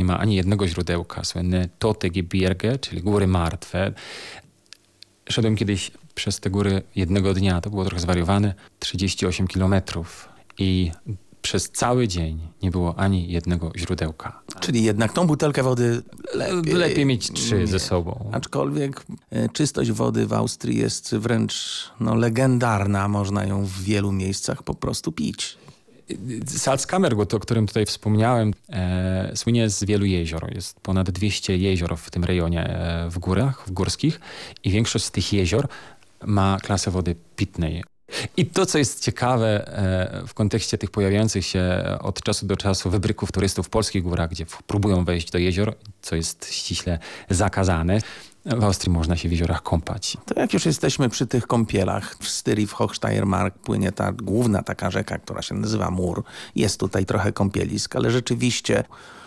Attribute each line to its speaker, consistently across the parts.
Speaker 1: ma ani jednego źródełka. Słynne Tote Gebirge, czyli Góry Martwe. Szedłem kiedyś przez te góry jednego dnia, to było trochę zwariowane, 38 kilometrów i przez cały dzień nie było ani jednego źródełka.
Speaker 2: Czyli jednak tą butelkę wody
Speaker 1: Lepiej mieć 3 ze sobą.
Speaker 2: Aczkolwiek czystość wody w Austrii jest wręcz legendarna. Można ją w wielu miejscach po prostu pić.
Speaker 1: Salzkammergut, o którym tutaj wspomniałem, słynie z wielu jezior. Jest ponad 200 jezior w tym rejonie w górach, w górskich i większość z tych jezior ma klasę wody pitnej. I to, co jest ciekawe w kontekście tych pojawiających się od czasu do czasu wybryków turystów w polskich górach, gdzie próbują wejść do jezior, co jest ściśle zakazane, w Austrii można się w jeziorach kąpać.
Speaker 2: To jak już jesteśmy przy tych kąpielach, w Styrii, w Hochsteiermark płynie ta główna taka rzeka, która się nazywa Mur. Jest tutaj trochę kąpielisk, ale rzeczywiście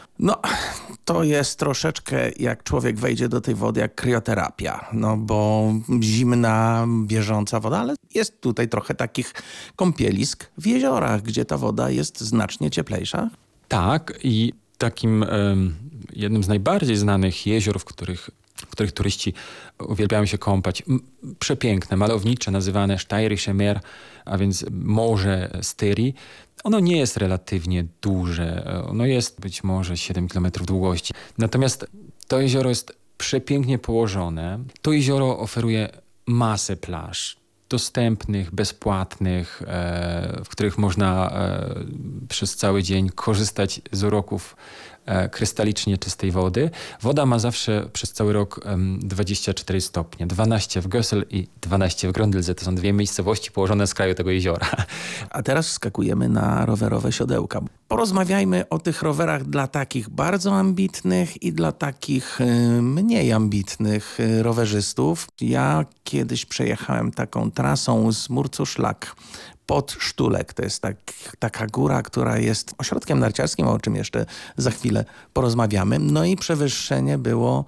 Speaker 2: to jest troszeczkę jak człowiek wejdzie do tej wody jak krioterapia. Bo zimna, bieżąca woda, ale jest tutaj trochę takich kąpielisk w jeziorach, gdzie ta woda jest znacznie cieplejsza.
Speaker 1: Tak i takim jednym z najbardziej znanych jezior, w których turyści uwielbiają się kąpać. Przepiękne, malownicze, nazywane Steirische Meer, a więc Morze Styrii. Ono nie jest relatywnie duże. Ono jest być może 7 km długości. Natomiast to jezioro jest przepięknie położone. To jezioro oferuje masę plaż dostępnych, bezpłatnych, w których można przez cały dzień korzystać z uroków krystalicznie czystej wody. Woda ma zawsze przez cały rok 24 stopnie. 12 w Gössel i 12 w Gröndelse. To są 2 miejscowości położone z kraju tego jeziora.
Speaker 2: A teraz wskakujemy na rowerowe siodełka. Porozmawiajmy o tych rowerach dla takich bardzo ambitnych i dla takich mniej ambitnych rowerzystów. Ja kiedyś przejechałem taką trasą z Murzuszlak pod Sztulek. To jest taka góra, która jest ośrodkiem narciarskim, o czym jeszcze za chwilę porozmawiamy. No i przewyższenie było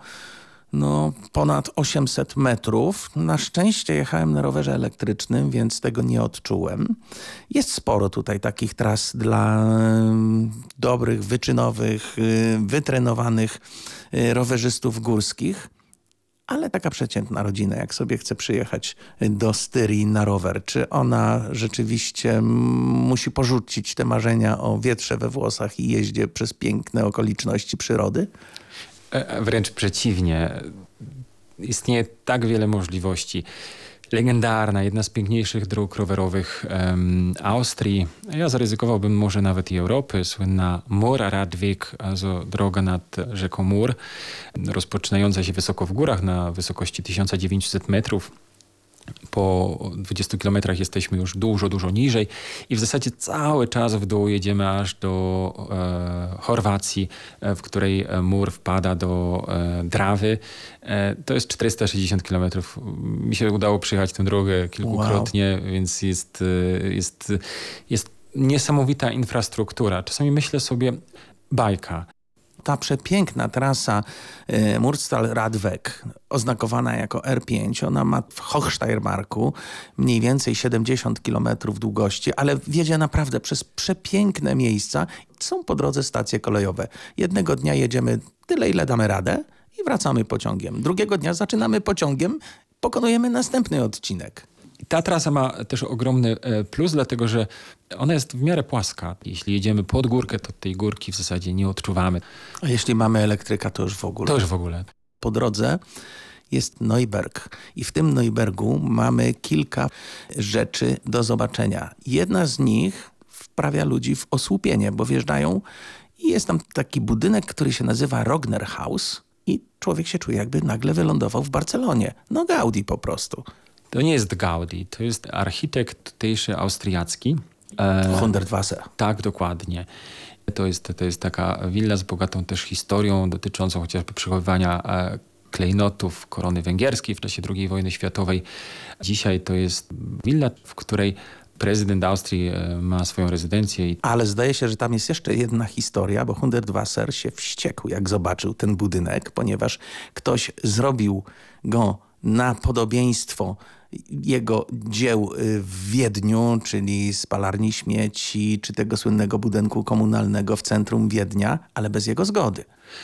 Speaker 2: ponad 800 metrów. Na szczęście jechałem na rowerze elektrycznym, więc tego nie odczułem. Jest sporo tutaj takich tras dla dobrych, wyczynowych, wytrenowanych rowerzystów górskich. Ale taka przeciętna rodzina, jak sobie chce przyjechać do Styrii na rower, czy ona rzeczywiście musi porzucić te marzenia o wietrze we włosach i jeździe przez piękne okoliczności przyrody?
Speaker 1: Wręcz przeciwnie. Istnieje tak wiele możliwości. Legendarna, jedna z piękniejszych dróg rowerowych Austrii. Ja zaryzykowałbym może nawet i Europy. Słynna Mura-Radweg, also droga nad rzeką Mur, rozpoczynająca się wysoko w górach na wysokości 1900 metrów. Po 20 kilometrach jesteśmy już dużo niżej i w zasadzie cały czas w dół jedziemy aż do Chorwacji, w której mur wpada do Drawy. To jest 460 kilometrów. Mi się udało przyjechać tę drogę kilkukrotnie, więc jest niesamowita infrastruktura. Czasami myślę sobie, bajka.
Speaker 2: Ta przepiękna trasa Murstal-Radweg, oznakowana jako R5, ona ma w Hochsteiermarku mniej więcej 70 km długości, ale wiedzie naprawdę przez przepiękne miejsca. Są po drodze stacje kolejowe. Jednego dnia jedziemy tyle, ile damy radę i wracamy pociągiem. Drugiego dnia zaczynamy pociągiem, pokonujemy następny odcinek.
Speaker 1: Ta trasa ma też ogromny plus, dlatego że ona jest w miarę płaska. Jeśli jedziemy pod górkę, to tej górki w zasadzie nie odczuwamy.
Speaker 2: A jeśli mamy elektryka, to już w ogóle.
Speaker 1: To już w ogóle.
Speaker 2: Po drodze jest Neuberg i w tym Neubergu mamy kilka rzeczy do zobaczenia. Jedna z nich wprawia ludzi w osłupienie, bo wjeżdżają i jest tam taki budynek, który się nazywa Rognerhaus i człowiek się czuje, jakby nagle wylądował w Barcelonie. Gaudi po prostu.
Speaker 1: To nie jest Gaudi, to jest architekt tutejszy austriacki.
Speaker 2: Hundertwasser.
Speaker 1: Tak, dokładnie. To jest taka willa z bogatą też historią dotyczącą chociażby przechowywania klejnotów korony węgierskiej w czasie II wojny światowej. Dzisiaj to jest willa, w której prezydent Austrii ma swoją rezydencję.
Speaker 2: Ale zdaje się, że tam jest jeszcze jedna historia, bo Hundertwasser się wściekł, jak zobaczył ten budynek, ponieważ ktoś zrobił go na podobieństwo jego dzieł w Wiedniu, czyli spalarni śmieci, czy tego słynnego budynku komunalnego w centrum Wiednia, ale bez jego zgody.